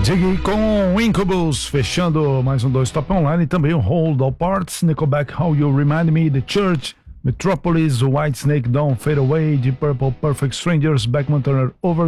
Diggy com Incubus, fechando mais um 2 Top Online, e também o Hold All Parts, Nickelback, How You Remind Me, The Church, Metropolis, Whitesnake, Don't Fade Away, Deep Purple, Perfect Strangers, Beckman Turner, Over